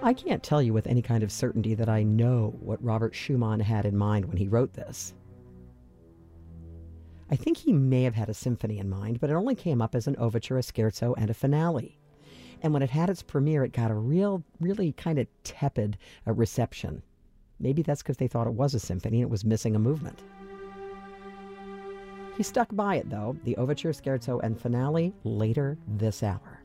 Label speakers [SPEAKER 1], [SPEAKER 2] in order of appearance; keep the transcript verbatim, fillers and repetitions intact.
[SPEAKER 1] I can't tell you with any kind of certainty that I know what Robert Schumann had in mind when he wrote this. I think he may have had a symphony in mind, but it only came up as an overture, a scherzo, and a finale. And when it had its premiere, it got a real, really kind of tepid uh, reception. Maybe that's because they thought it was a symphony and it was missing a movement. He stuck by it, though, the overture, scherzo, and finale later this hour.